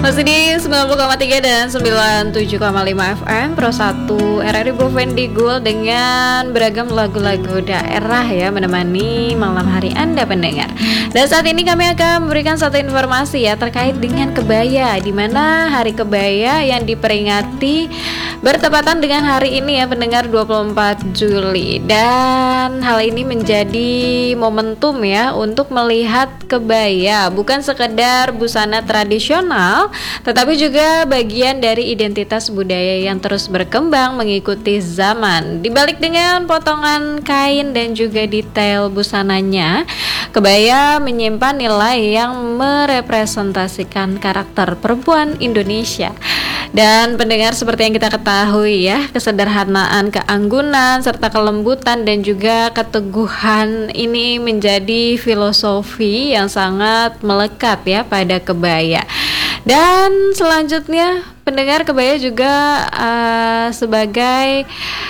Masih di 90,3 dan 97,5 FM Pro 1 RRI Bovendigul dengan beragam lagu-lagu daerah ya, menemani malam hari Anda pendengar. Dan saat ini kami akan memberikan satu informasi ya terkait dengan kebaya, di mana hari kebaya yang diperingati bertepatan dengan hari ini ya pendengar, 24 Juli. Dan hal ini menjadi momentum ya untuk melihat kebaya bukan sekedar busana tradisional, tetapi juga bagian dari identitas budaya yang terus berkembang mengikuti zaman. Dibalik dengan potongan kain dan juga detail busananya, kebaya menyimpan nilai yang merepresentasikan karakter perempuan Indonesia. Dan pendengar, seperti yang kita ketahui ya, kesederhanaan, keanggunan, serta kelembutan dan juga keteguhan ini menjadi filosofi yang sangat melekat ya pada kebaya. Dan selanjutnya pendengar, kebaya juga sebagai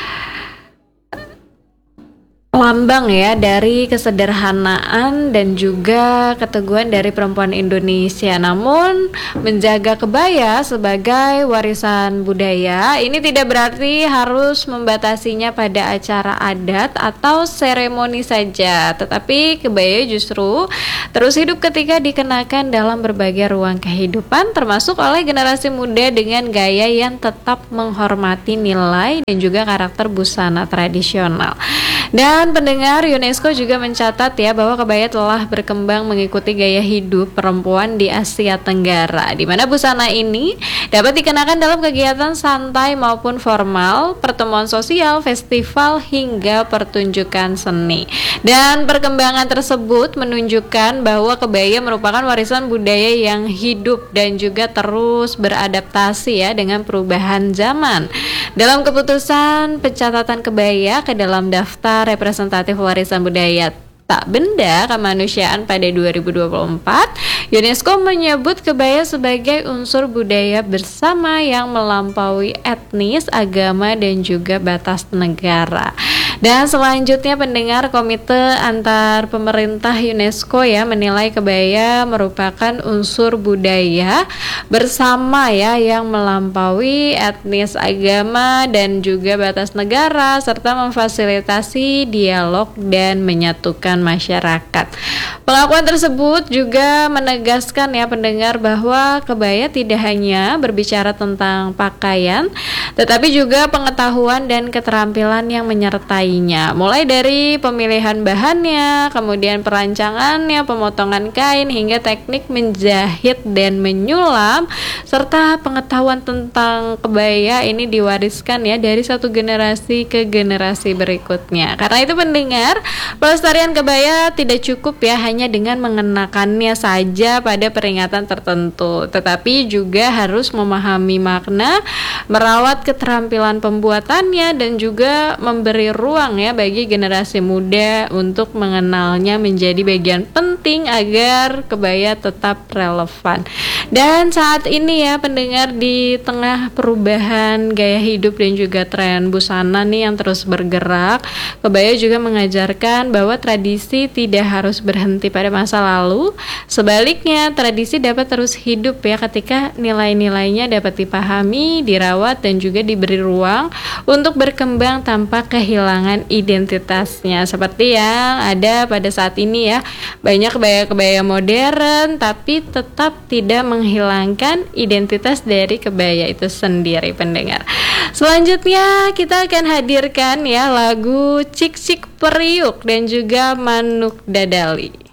lambang ya dari kesederhanaan dan juga keteguhan dari perempuan Indonesia. Namun menjaga kebaya sebagai warisan budaya ini tidak berarti harus membatasinya pada acara adat atau seremoni saja, tetapi kebaya justru terus hidup ketika dikenakan dalam berbagai ruang kehidupan, termasuk oleh generasi muda dengan gaya yang tetap menghormati nilai dan juga karakter busana tradisional. Dan pendengar, UNESCO juga mencatat ya bahwa kebaya telah berkembang mengikuti gaya hidup perempuan di Asia Tenggara, di mana busana ini dapat dikenakan dalam kegiatan santai maupun formal, pertemuan sosial, festival hingga pertunjukan seni. Dan perkembangan tersebut menunjukkan bahwa kebaya merupakan warisan budaya yang hidup dan juga terus beradaptasi ya dengan perubahan zaman. Dalam keputusan pencatatan kebaya ke dalam daftar representatif warisan budaya tak benda kemanusiaan pada 2024, UNESCO menyebut kebaya sebagai unsur budaya bersama yang melampaui etnis, agama, dan juga batas negara. Dan selanjutnya pendengar, komite antar pemerintah UNESCO ya menilai kebaya merupakan unsur budaya bersama ya yang melampaui etnis, agama, dan juga batas negara, serta memfasilitasi dialog dan menyatukan masyarakat. Pengakuan tersebut juga menegaskan ya pendengar bahwa kebaya tidak hanya berbicara tentang pakaian, tetapi juga pengetahuan dan keterampilan yang menyertainya, mulai dari pemilihan bahannya, kemudian perancangannya, pemotongan kain, hingga teknik menjahit dan menyulam, serta pengetahuan tentang kebaya ini diwariskan ya dari satu generasi ke generasi berikutnya. Karena itu pendengar, pelestarian kebaya tidak cukup ya hanya dengan mengenakannya saja pada peringatan tertentu, tetapi juga harus memahami makna, merawat keterampilan pembuatannya, dan juga memberi ruang ya bagi generasi muda untuk mengenalnya menjadi bagian penting agar kebaya tetap relevan. Dan saat ini ya pendengar, di tengah perubahan gaya hidup dan juga tren busana nih yang terus bergerak, kebaya juga mengajarkan bahwa tradisi tidak harus berhenti pada masa lalu. Sebaliknya, tradisi dapat terus hidup ya ketika nilai-nilainya dapat dipahami, dirawat, dan juga diberi ruang untuk berkembang tanpa kehilangan identitasnya. Seperti yang ada pada saat ini ya, banyak kebaya-kebaya modern tapi tetap tidak menghilangkan identitas dari kebaya itu sendiri pendengar. Selanjutnya kita akan hadirkan ya lagu Cik Cik Periuk dan juga Manuk Dadali.